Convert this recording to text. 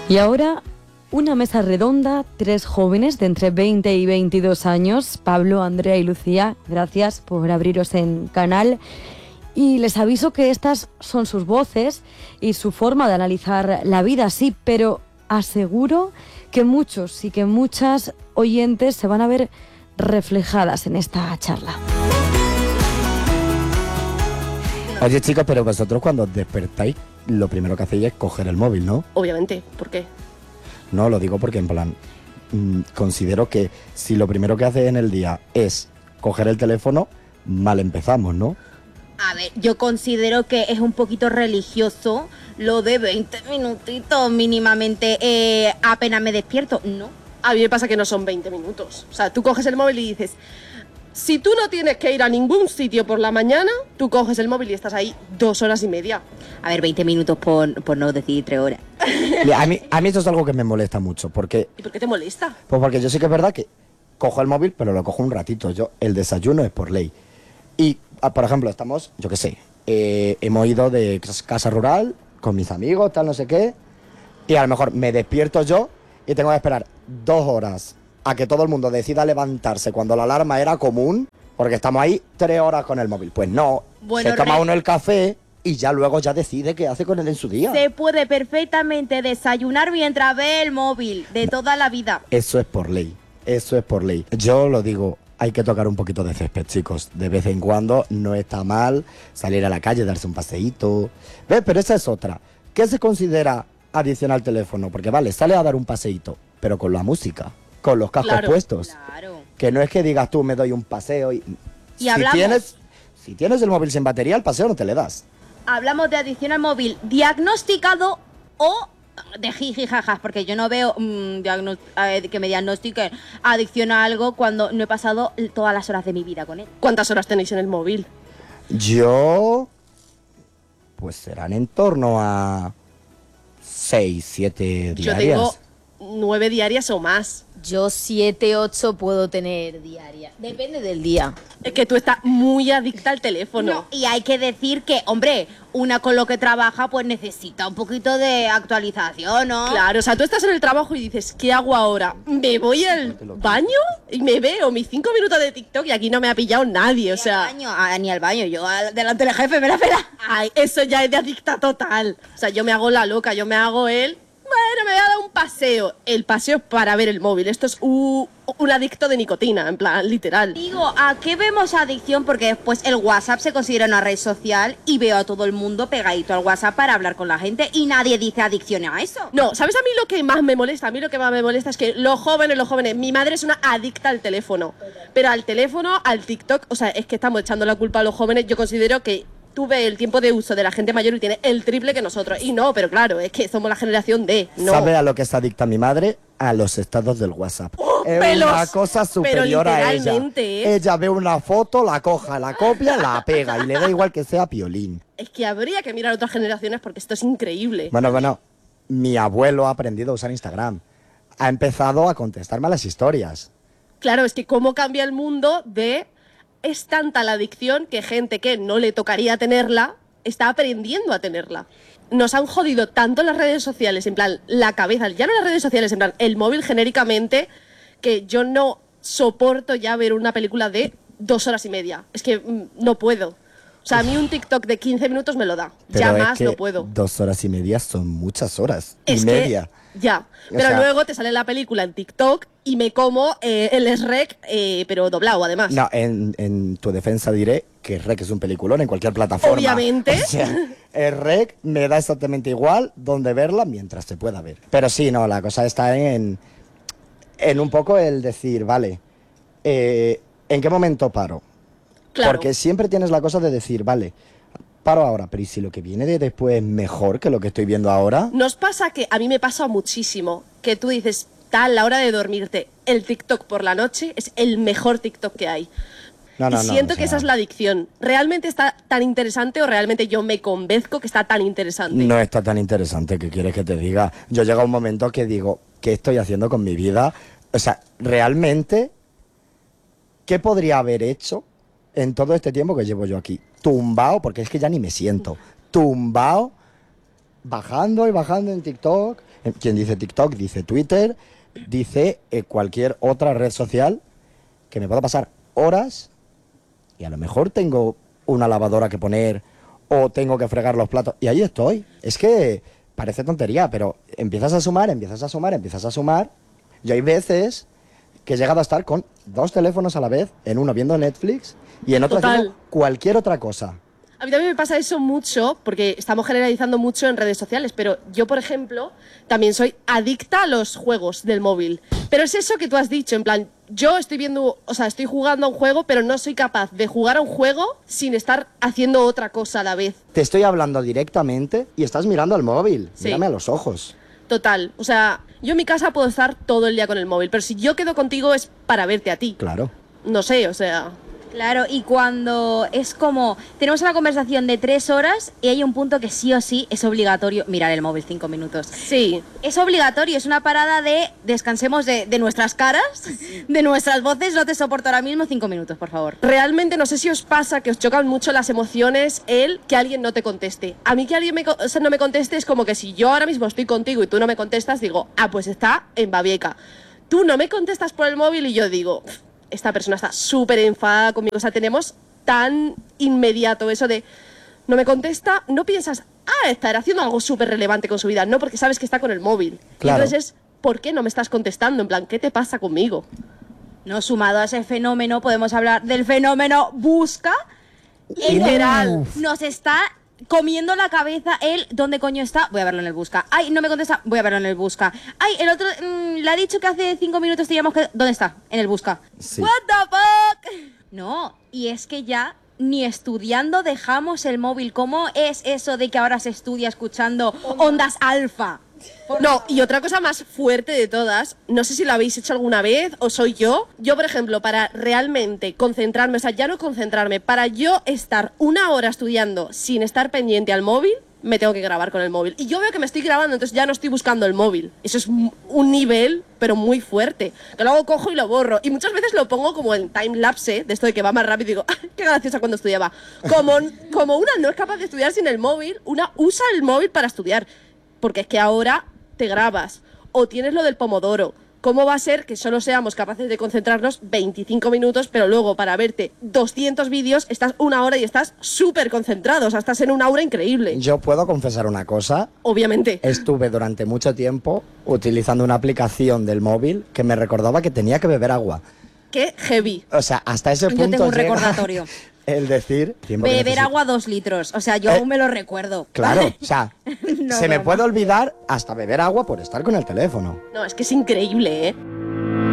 Y ahora, una mesa redonda, 3 jóvenes de entre 20 y 22 años, Pablo, Andrea y Lucía, gracias por abriros en canal. Y les aviso que estas son sus voces y su forma de analizar la vida, sí, pero aseguro que muchos y que muchas oyentes se van a ver reflejadas en esta charla. Oye, chicos, pero vosotros cuando os despertáis, lo primero que hacéis es coger el móvil, ¿no? Obviamente, ¿por qué? No, lo digo porque en plan, considero que si lo primero que haces en el día es coger el teléfono, mal empezamos, ¿no? A ver, yo considero que es un poquito religioso lo de 20 minutitos mínimamente apenas me despierto, ¿no? A mí me pasa que no son 20 minutos. O sea, tú coges el móvil y dices, si tú no tienes que ir a ningún sitio por la mañana, tú coges el móvil y estás ahí 2 horas y media. A ver, 20 minutos por no decir 3 horas. A mí esto es algo que me molesta mucho, porque... ¿Y por qué te molesta? Pues porque yo sí que es verdad que cojo el móvil, pero lo cojo un ratito. Yo, el desayuno es por ley. Y, por ejemplo, estamos, yo qué sé, hemos ido de casa rural con mis amigos, tal, no sé qué, y a lo mejor me despierto yo y tengo que esperar 2 horas a que todo el mundo decida levantarse cuando la alarma era común, porque estamos ahí 3 horas con el móvil. Pues no, bueno, se toma uno el café y ya luego ya decide qué hace con él en su día. Se puede perfectamente desayunar mientras ve el móvil de toda la vida. Eso es por ley, eso es por ley. Yo lo digo, hay que tocar un poquito de césped, chicos. De vez en cuando no está mal salir a la calle, darse un paseíto. ¿Ves? Pero esa es otra. ¿Qué se considera adicción al teléfono? Porque vale, sale a dar un paseíto, pero con la música, con los cascos puestos. Claro. Que no es que digas tú, me doy un paseo y si hablamos... si tienes el móvil sin batería, el paseo no te le das. Hablamos de adicción al móvil diagnosticado o de jijijajas, porque yo no veo que me diagnostiquen adicción a algo cuando no he pasado todas las horas de mi vida con él. ¿Cuántas horas tenéis en el móvil? Yo... pues serán en torno a 6, 7 diarias. Yo tengo 9 diarias o más. Yo 7, 8 puedo tener diarias. Depende del día. Es que tú estás muy adicta al teléfono. No, y hay que decir que, hombre, una con lo que trabaja pues necesita un poquito de actualización, ¿no? Claro, o sea, tú estás en el trabajo y dices, ¿qué hago ahora? ¿Me voy al baño? Y me veo mis 5 minutos de TikTok y aquí no me ha pillado nadie, o sea... Ni al baño, yo delante del jefe me la pela. Ay, eso ya es de adicta total. O sea, yo me hago la loca, yo me hago el... Bueno, me voy a dar un paseo. El paseo es para ver el móvil. Esto es un adicto de nicotina, en plan, literal. Digo, ¿a qué vemos adicción? Porque después el WhatsApp se considera una red social y veo a todo el mundo pegadito al WhatsApp para hablar con la gente y nadie dice adicción a eso. No, ¿sabes a mí lo que más me molesta? A mí lo que más me molesta es que los jóvenes, mi madre es una adicta al teléfono. Pero al teléfono, al TikTok, o sea, es que estamos echando la culpa a los jóvenes. Yo considero que tuve el tiempo de uso de la gente mayor y tiene el triple que nosotros. Y no, pero claro, es que somos la generación de... No. ¿Sabe a lo que es adicta mi madre? A los estados del WhatsApp. Es pelos, una cosa superior a ella. Ella ve una foto, la coja, la copia, la pega y le da igual que sea piolín. Es que habría que mirar otras generaciones porque esto es increíble. Bueno, mi abuelo ha aprendido a usar Instagram. Ha empezado a contestarme a las historias. Claro, es que cómo cambia el mundo de... Es tanta la adicción que gente que no le tocaría tenerla está aprendiendo a tenerla. Nos han jodido tanto las redes sociales, en plan, la cabeza, ya no las redes sociales, en plan, el móvil genéricamente, que yo no soporto ya ver una película de 2 horas y media. Es que no puedo. O sea, a mí un TikTok de 15 minutos me lo da. Pero ya es más que no puedo. 2 horas y media son muchas horas. Es y que, media. Ya, pero sea, luego te sale la película en TikTok y me como el Shrek, pero doblado además. No, en tu defensa diré que Rec es un peliculón en cualquier plataforma. Obviamente. O sea, el Rec me da exactamente igual donde verla mientras se pueda ver. Pero sí, no, la cosa está en un poco el decir, vale, ¿en qué momento paro? Claro. Porque siempre tienes la cosa de decir, vale, paro ahora, pero ¿y si lo que viene de después es mejor que lo que estoy viendo ahora? Nos pasa que, a mí me pasa muchísimo, que tú dices, tal, la hora de dormirte, el TikTok por la noche es el mejor TikTok que hay. No, Siento que esa es la adicción. ¿Realmente está tan interesante o realmente yo me convenzco que está tan interesante? No está tan interesante, ¿qué quieres que te diga? Yo llego a un momento que digo, ¿qué estoy haciendo con mi vida? O sea, realmente, ¿qué podría haber hecho en todo este tiempo que llevo yo aquí? Tumbado, porque es que ya ni me siento, tumbado bajando y bajando en TikTok. Quien dice TikTok dice Twitter, dice cualquier otra red social, que me puedo pasar horas y a lo mejor tengo una lavadora que poner o tengo que fregar los platos y ahí estoy. Es que parece tontería, pero empiezas a sumar. Yo hay veces que he llegado a estar con 2 teléfonos a la vez, en uno viendo Netflix y en otro Total. haciendo cualquier otra cosa. A mí también me pasa eso mucho, porque estamos generalizando mucho en redes sociales, pero yo, por ejemplo, también soy adicta a los juegos del móvil. Pero es eso que tú has dicho, en plan, yo estoy estoy jugando a un juego, pero no soy capaz de jugar a un juego sin estar haciendo otra cosa a la vez. Te estoy hablando directamente y estás mirando al móvil. Sí. Mírame a los ojos. Total, o sea, yo en mi casa puedo estar todo el día con el móvil, pero si yo quedo contigo es para verte a ti. Claro. No sé, o sea... Claro, y cuando es como, tenemos una conversación de 3 horas y hay un punto que sí o sí es obligatorio mirar el móvil 5 minutos. Sí. Es obligatorio, es una parada de descansemos de nuestras caras, de nuestras voces, no te soporto ahora mismo 5 minutos, por favor. Realmente no sé si os pasa que os chocan mucho las emociones el que alguien no te conteste. A mí que alguien no me conteste es como que si yo ahora mismo estoy contigo y tú no me contestas, digo, pues está en Babieca. Tú no me contestas por el móvil y yo digo... esta persona está súper enfadada conmigo. O sea, tenemos tan inmediato eso de no me contesta, no piensas, estará haciendo algo súper relevante con su vida, no, porque sabes que está con el móvil. Claro. Y entonces es, ¿por qué no me estás contestando? En plan, ¿qué te pasa conmigo? No, sumado a ese fenómeno, podemos hablar del fenómeno busca. Literal. Nos está comiendo la cabeza el ¿dónde coño está? Voy a verlo en el busca. Ay, no me contesta, voy a verlo en el busca. Ay, el otro le ha dicho que hace 5 minutos teníamos que... ¿Dónde está? En el busca. Sí. What the fuck? No, y es que ya ni estudiando dejamos el móvil. ¿Cómo es eso de que ahora se estudia escuchando ondas alfa? No, y otra cosa más fuerte de todas, no sé si lo habéis hecho alguna vez o soy yo. Yo, por ejemplo, para realmente concentrarme, o sea, ya no concentrarme, para yo estar 1 hora estudiando sin estar pendiente al móvil, me tengo que grabar con el móvil. Y yo veo que me estoy grabando, entonces ya no estoy buscando el móvil. Eso es un nivel, pero muy fuerte. Que luego cojo y lo borro. Y muchas veces lo pongo como en time-lapse, de esto de que va más rápido y digo, qué graciosa cuando estudiaba. Como una no es capaz de estudiar sin el móvil, una usa el móvil para estudiar. Porque es que ahora te grabas o tienes lo del pomodoro. ¿Cómo va a ser que solo seamos capaces de concentrarnos 25 minutos, pero luego para verte 200 vídeos estás 1 hora y estás súper concentrado? O sea, estás en un aura increíble. Yo puedo confesar una cosa. Obviamente. Estuve durante mucho tiempo utilizando una aplicación del móvil que me recordaba que tenía que beber agua. Qué heavy. O sea, hasta ese punto Yo tengo un llega recordatorio. el decir... tiempo que Beber necesito. agua 2 litros. O sea, yo aún me lo recuerdo. Claro, o sea, No, se me broma. puede olvidar hasta beber agua por estar con el teléfono. No, es que es increíble, ¿eh?